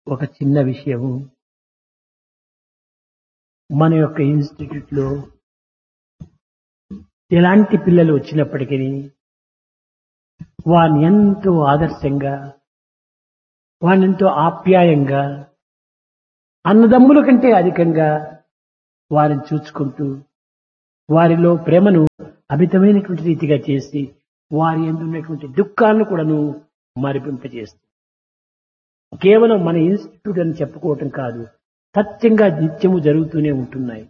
ఒక చిన్న విషయము మన యొక్క ఇన్స్టిట్యూట్ లో ఎలాంటి పిల్లలు వచ్చినప్పటికీ వారిని ఎంతో ఆదర్శంగా వారిని ఎంతో ఆప్యాయంగా అన్నదమ్ముల కంటే అధికంగా వారిని చూసుకుంటూ వారిలో ప్రేమను అమితమైనటువంటి రీతిగా చేసి వారి యందు ఉన్నటువంటి దుఃఖాలను కూడాను మరిపింపజేస్తుంది. కేవలం మన ఇన్స్టిట్యూట్ అని చెప్పుకోవటం కాదు, సత్యంగా నిత్యము జరుగుతూనే ఉంటున్నాయి.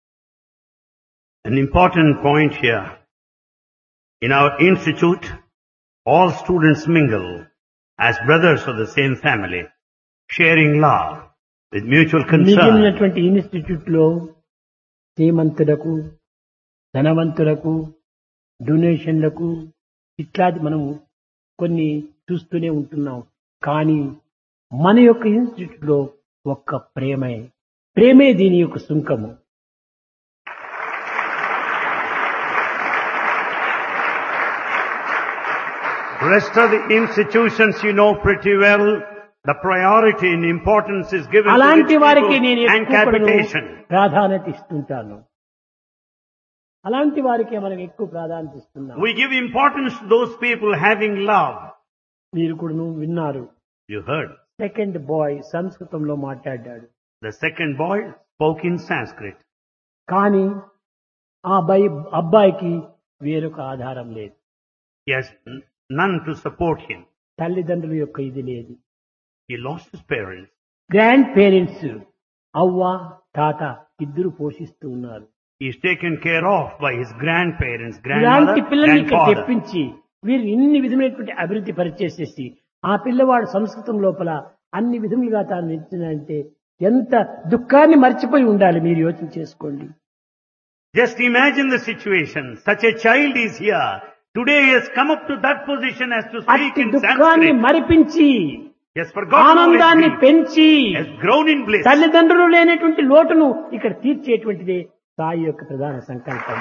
An important point here. In our institute, all students mingle as brothers of the same family, sharing love with mutual concern. మిగిలినటువంటి ఇన్స్టిట్యూట్ లో శ్రీమంతులకు, ధనవంతులకు, డొనేషన్లకు ఇట్లాంటి మనం కొన్ని చూస్తూనే ఉంటున్నాం. కానీ మన యొక్క ఇన్స్టిట్యూట్ లో ఒక్క ప్రేమే దీని యొక్క సుంకము. Rest of the institutions, you know pretty well, the priority and importance is given to అలాంటి rich వారికి people నేను and ఎక్కువ capitation. ప్రాధాన్యత ఇస్తుంటాను. అలాంటి వారికి మనం ఎక్కువ ప్రాధాన్యత ఇస్తున్నాం. We give importance to those people having love. మీరు కూడా విన్నారు, You heard. సెకండ్ బాయ్ సంస్కృతంలో మాట్లాడాడు. The second boy spoke in Sanskrit. కానీ ఆ అబ్బాయికి వేరొక ఆధారం లేదు. He has none to support him. తల్లిదండ్రుల యొక్క ఇది లేదు. He lost his parents. Grand parents అవ్వ తాత ఇద్దరు పోషిస్తూ ఉన్నారు. He is taken care of by his grandparents, ఇలాంటి grandmother, పిల్లల్ని ఇక్కడ grandfather. తెప్పించి వీరు ఇన్ని విధమైనటువంటి అభివృద్ధి పరిచేసేసి ఆ పిల్లవాడు సంస్కృతం లోపల అన్ని విధములుగా తాను నిలిచినంటే ఎంత దుఃఖాన్ని మర్చిపోయి ఉండాలి, మీరు యోచన చేసుకోండి. Just imagine the situation. Such a child is here. Today he has come up to that position as to speak అట్టి in దుఃఖాన్ని Sanskrit. మరిపించి He has forgotten all his ఆనందాన్ని grief. పెంచి He has grown in bliss. తల్లిదండ్రులు లేనటువంటి లోటును ఇక్కడ తీర్చేటువంటిదే సాయి యొక్క ప్రధాన సంకల్పం.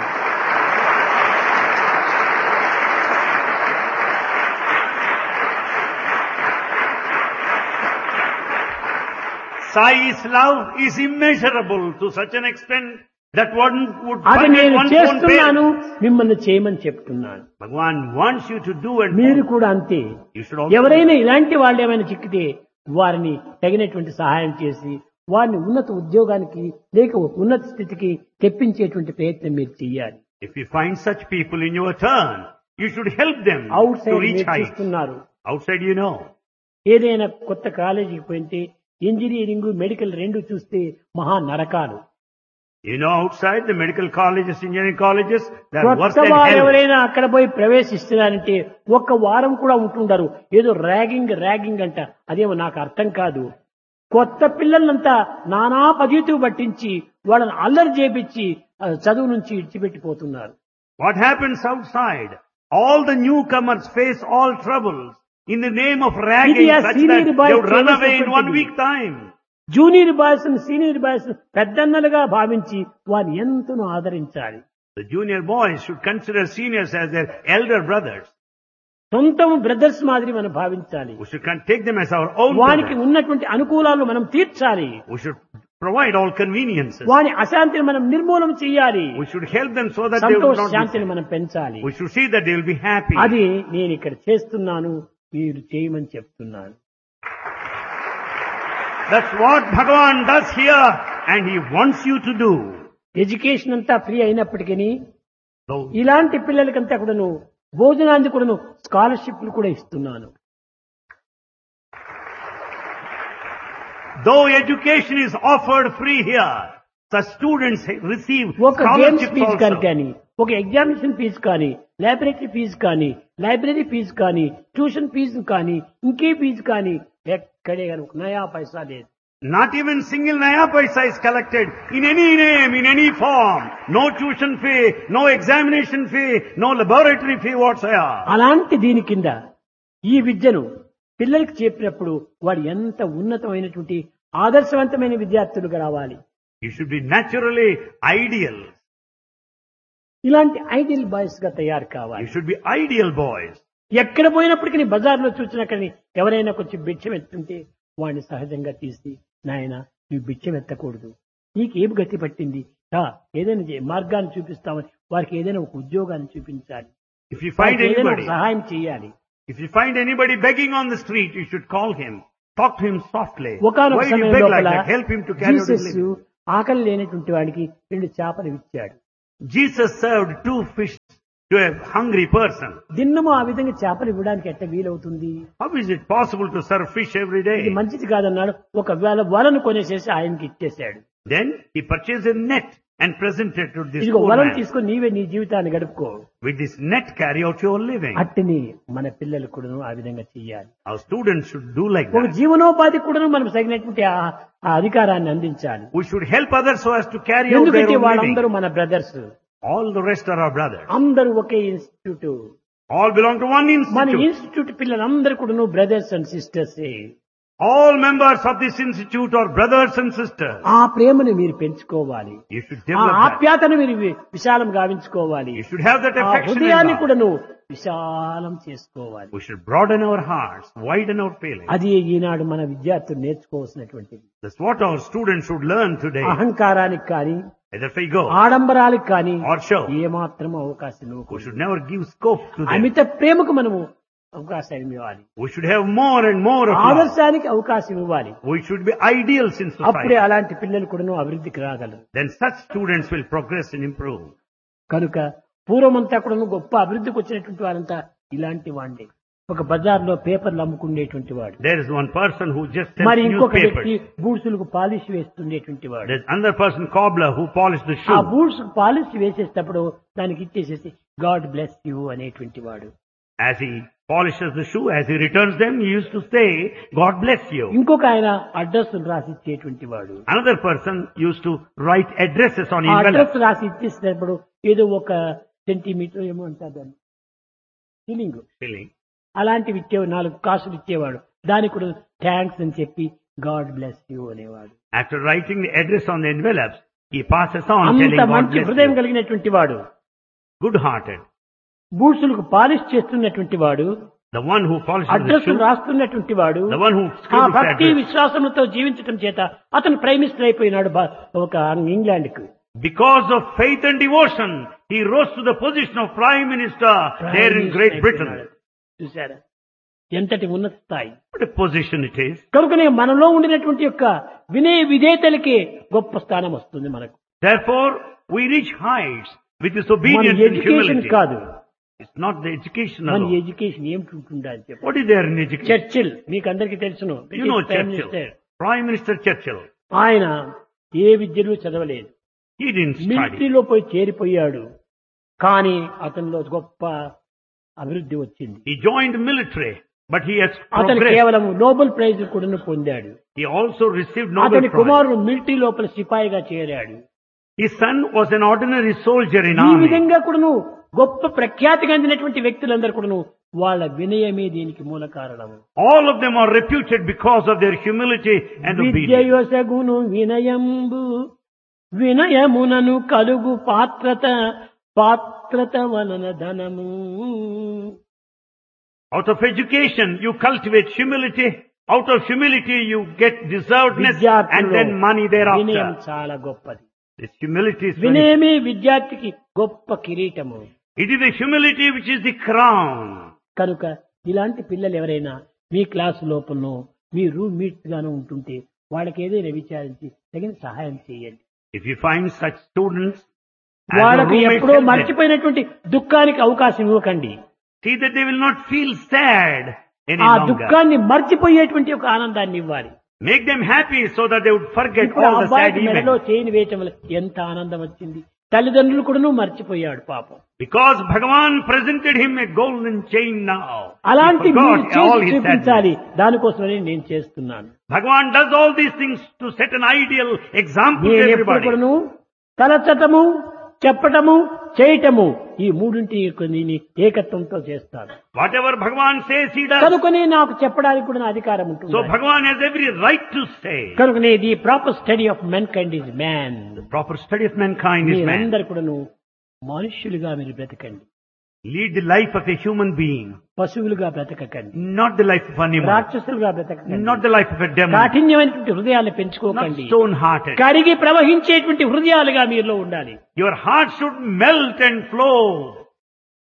Sai's love is immeasurable to such an extent that one would అది forget నేను one's own చేస్తున్నాను, parents. మిమ్మల్ని చేయమని చెప్తున్నాను. Bhagwan wants you to do and మీరు follow. కూడా అంతే. You should also ఎవరైనా ఇలాంటి వాళ్ళు ఏమైనా చిక్కితే వారిని తగినటువంటి సహాయం చేసి వారిని ఉన్నత ఉద్యోగానికి లేక ఉన్నత స్థితికి తెప్పించేటువంటి ప్రయత్నం మీరు చెయ్యాలి. If you find such people in your turn, you should help them out to side reach మీరు heights. చూస్తున్నారు. Outside you know. ఏదైనా కొత్త కాలేజీకి పోయింటే ఇంజనీరింగ్ మెడికల్ రెండు చూస్తే మహా నరకాలు. You know outside the medical colleges, engineering colleges, they are worse కొత్త than వారు hell. ఎవరైనా అక్కడ పోయి ప్రవేశిస్తున్నారంటే ఒక్క వారం కూడా ఉంటుండరు. ఏదో ర్యాగింగ్ అంట, అదేమో నాకు అర్థం కాదు. కొత్త పిల్లలంతా నానా పద్ధతి పట్టించి వాళ్ళని అల్లరి చేపించి చదువు నుంచి ఇడిచిపెట్టిపోతున్నారు. What happens outside? All the newcomers face all troubles in the name of ragging ఇది ఆ such senior that boys they would run away in 1 చేసేటువంటిది. week time. Junior boys senior boys పెద్దన్నలుగా భావించి వారిని ఎంతనో ఆదరించాలి. The junior boys should consider seniors as their elder brothers. సొంతం brothers మాదిరి మనం భావించాలి. We should take them as our own వానికి brothers. ఉన్నటువంటి అనుకూలాలు మనం తీర్చాలి. We should provide all conveniences. వాని అశాంతిని మనం నిర్మూలన చేయాలి. We should help them so that they will సంతోష not be శాంతిని sad. మనం పెంచాలి. We should see that they will be happy. అది నేను ఇక్కడ చేస్తున్నాను, మీరు చేయమని చెప్తున్నాను. That's what Bhagavan does here and he wants you to do. Education అంతా ఫ్రీ అయినప్పటికీ So, ఇలాంటి పిల్లలకంతా కూడాను భోజనానికి కూడాను స్కాలర్షిప్లు కూడా ఇస్తున్నాను. though education is offered free here, the students receive ఒక గేమ్స్ scholarships ఫీజు also. కానీ ఒక ఎగ్జామినేషన్ ఫీజు కానీ లాబొరేటరీ ఫీజు కానీ లైబ్రరీ ఫీజు కానీ ట్యూషన్ ఫీజు కానీ ఇంకే ఫీజు కానీ ఎక్కడే కానీ ఒక నయా పైసా లేదు. Not even single naya paisa is collected in any name, in any form. No tuition fee, no examination fee, no laboratory fee whatsoever. అలాంటి దీని కింద ఈ విద్యను పిల్లలకి చెప్పినప్పుడు వాడు ఎంత ఉన్నతమైనటువంటి ఆదర్శవంతమైన విద్యార్థులుగా రావాలి. You should be naturally ideal. ఇలాంటి ఐడియల్ బాయ్స్ గా తయారు కావాలి. You should be ideal boys. ఎక్కడ పోయినప్పటికీ బజార్లో చూసినా కానీ ఎవరైనా కొంచెం భిక్షం ఎత్తుంటే వాడిని సహజంగా తీసి, నాయన నువ్వు బిచ్చం ఎత్తకూడదు, నీకేం గతి పట్టింది, ఏదైనా మార్గాన్ని చూపిస్తామని వారికి ఏదైనా ఒక ఉద్యోగాన్ని చూపించాలి, If you find వారికి ఏదైనా ఒక anybody, సహాయం చేయాలి. if you find anybody begging on the street, you should call him. Talk to him softly. ఒకానొక Why do you సమయం beg like లోపల that? Help him to carry out his Jesus living. ఆకలి లేనటువంటి వాడికి 2 చేపలు ఇచ్చాడు. Jesus served 2 fish to a hungry person. దిన్నము ఆ విధంగా చేపలు ఇవ్వడానికి ఎట్ట వీలవుతుంది? How is it possible to serve fish every ఇది day? మంచిది కాదన్నాడు. ఒకవేళ వలను కొనేసేసి ఆయనకి ఇచ్చేశాడు. Then he purchased a net and presented to this ఇదిగో poor వలను man. తీసుకొని నీవే నీ జీవితాన్ని గడుపుకో. With this net, carry out your living. అట్టిని మన పిల్లలు కూడాను ఆ విధంగా చెయ్యాలి. Our students should do like ఒక that. జీవనోపాధి కూడాను మనం తగినటువంటి ఆ అధికారాన్ని అందించాలి. We should help others so as to carry out their ఎందుకంటే own living. వాళ్ళందరూ మన brothers, All the rest are our brothers. అందరూ ఒకే institute. All belong to one మన institute. ఇన్స్టిట్యూట్ పిల్లలందరూ కూడాను brothers and sisters. All members of this institute are brothers and sisters. ఆ ప్రేమను మీరు పెంచుకోవాలి. You should ఆ develop that. ఆప్యాతను మీరు విశాలం గావించుకోవాలి. You should have that ఆ affection in హృదయాన్ని God. కూడాను విశాలం చేసుకోవాలి. We should broaden our hearts, widen our feelings. అది ఈనాడు మన విద్యార్థులు నేర్చుకోవాల్సినటువంటిది. That's what our students should learn today. అహంకారానికి కానీ Either we go ఆడంబరాలకు కానీ or show. ఏమాత్రం అవకాశం We ఇవ్వకూడదు. should never give scope to them. అమిత ప్రేమకు మనము అవకాశం ఇవ్వాలి. We should have more and more of love. ఆదర్శానికి అవకాశం ఇవ్వాలి. We should be ideals in అప్పుడే society. అలాంటి పిల్లలు కూడాను అభివృద్ధికి రాగలరు. Then such students will progress and improve. కనుక పూర్వమంతా కూడాను గొప్ప అభివృద్ధికి వచ్చినటువంటి వారంతా ఇలాంటి వాండే. ఒక బజార్లో పేపర్లు అమ్ముకునేటువంటి వాడు, There is one person who just sells మరి ఇంకొక వ్యక్తి newspapers. బూట్సులకు పాలిష్ వేస్తుండేటువంటి వాడు. There's another person, cobbler, who polished the ఆ shoe. బూట్స్ పాలిష్ వేసేటప్పుడు దానికి ఇచ్చేసేసి గాడ్ బ్లెస్ యూ అనేటువంటి వాడు. As he polishes the shoe, as he returns them, he used to say, God bless you. ఇంకొక ఆయన address రాసి ఇచ్చేటువంటి వాడు. Another person used to write addresses on ఆ అడ్రస్ envelopes. రాసి ఇచ్చేసినప్పుడు ఏదో ఒక సెంటీమీటర్ ఏమో అంటారు దాన్ని, ఫీలింగ్ Really. అలాంటివి ఇచ్చేవాడు. 4 కాసులు ఇచ్చేవాడు. దానికి కూడా థ్యాంక్స్ అని చెప్పి గాడ్ బ్లెస్ యూ అనేవాడు. After writing the address on the envelopes, he passes on అంత telling God మంచి bless హృదయం you. కలిగినటువంటి వాడు, Good-hearted. బూట్సులకు పాలిష్ చేస్తున్నటువంటి వాడు, The one who polishes the address shoe. రాస్తున్నటువంటి వాడు, The one who ఆ scribbles the భక్తి address. విశ్వాసంతో జీవించటం చేత అతను ప్రైమ్ మినిస్టర్ అయిపోయినాడు ఒక ఇంగ్లాండ్ కు. Because of faith and devotion, he rose to the position of Prime Minister there in Great Britain. చూసారా ఎంతటి ఉన్నత స్థాయి. What a position it is. కనుకనే మనలో ఉండినటువంటి యొక్క వినయ విధేయతలకే గొప్ప స్థానం వస్తుంది మనకు. Therefore, we reach heights with this మన obedience and ఎడ్యుకేషన్ humility. కాదు, It's not the education మన alone. ఎడ్యుకేషన్ ఏమిటి ఉంటుందా అని చెప్పి. What is there in education? Churchill మీకు అందరికీ తెలుసును, You know prime Churchill. Minister. Prime Minister Churchill. ఆయన ఏ విద్యలు చదవలేదు, He didn't study. మిలిటరీలో పోయి చేరిపోయాడు. కానీ అతనిలో గొప్ప అభివృద్ధి వచ్చింది. He joined the military, but he has అతను progressed. కేవలం నోబెల్ ప్రైజ్ కూడా పొందాడు. He also received Nobel అతని Prize. కుమారుడు మిలిటరీ లోపల సిపాయిగా చేరాడు. His son was an ordinary soldier in ఈ army. విధంగా కూడాను గొప్ప ప్రఖ్యాతి చెందినటువంటి వ్యక్తులందరూ కూడాను వాళ్ళ వినయమే దీనికి మూల కారణం. All of them are reputed because of their humility and obedience. విద్యయొసగును వినయంబు వినయమునను కలుగు పాత్రత పాత్రత వలన ధనము. Out of education, you cultivate humility. Out of humility, you get deservedness and విద్యార్థుల్లో then money వినయం thereafter. చాలా గొప్పది. This humility is very, వినయమే విద్యార్థికి గొప్ప కిరీటము. it is the humility which is the crown. కనుక ఇలాంటి పిల్లలు ఎవరైనా మీ క్లాసు లోపలనో మీ రూమ్మేట్స్ గాను ఉంటుంటే వాళ్ళకి ఏదైనా విచారించి తగిన సహాయం చేయండి. If you find such students, as a వాళ్ళకి roommate, ఎప్పుడో help them. మర్చిపోయినటువంటి దుఃఖానికి అవకాశం ఇవ్వకండి. See that they will not feel sad any ఆ longer. దుఃఖాన్ని మర్చిపోయేటువంటి ఒక ఆనందాన్ని ఇవ్వాలి. Make them happy so that they would forget ఇప్పుడు all the sad అబ్బాయికి మెడలో events. చేయని వేయటం వల్ల ఎంత ఆనందం వచ్చింది. తల్లిదండ్రులు కూడా మర్చిపోయాడు పాపం. Because Bhagavan presented him a golden chain now. అలాంటి He మీరు forgot all చేసి his చూపించాలి. sadness. దానికోసమనే నేను చేస్తున్నాను. Bhagavan does all these things to set an ideal example to నేను ఎప్పుడు everybody. కూడాను తలచటము, చెప్పటము, చేయటము ఈ మూడింటి యొక్క నేను ఏకత్వంతో చేస్తాను. Whatever Bhagavan says, he does. కనుకనే నాకు చెప్పడానికి కూడా నా అధికారం ఉంటుంది. So Bhagavan has every right to say. కనుకనే the proper study of men kind is man. The proper study of mankind is man. మీరందరూ కూడాను మనుష్యులుగా మీరు బ్రతకండి. Lead the life of a human being, పశువులుగా బ్రతకకండి, not the life of an animal, రాక్షసులుగా బ్రతకకండి, not the life of a demon, కాఠిన్యమైనటువంటి హృదయాన్ని not పెంచుకోకండి, stone-hearted. కరిగి ప్రవహించేటువంటి హృదయాలుగా మీలో ఉండాలి. Your heart should melt and flow.